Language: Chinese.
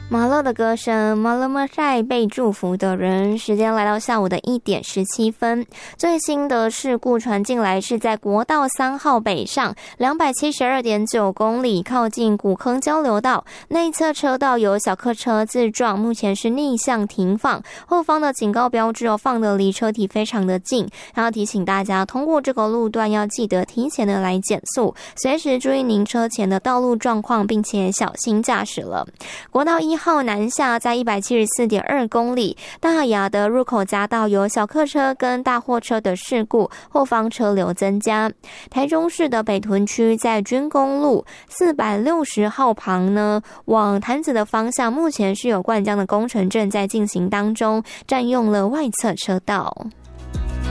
马勒的歌声，马勒莫塞被祝福的人。时间来到下午的1点17分，最新的事故传进来是在国道3号北上272.9公里，靠近古坑交流道内侧车道有小客车自撞，目前是逆向停放，后方的警告标志放得离车体非常的近，然后提醒大家通过这个路段要记得提前的来减速，随时注意您车前的道路状况，并且小心驾驶了。国道1号南下在174.2公里，大雅的入口匝道有小客车跟大货车的事故，后方车流增加。台中市的北屯区在军公路460号旁呢，往潭子的方向目前是有灌浆的工程正在进行当中，占用了外侧车道。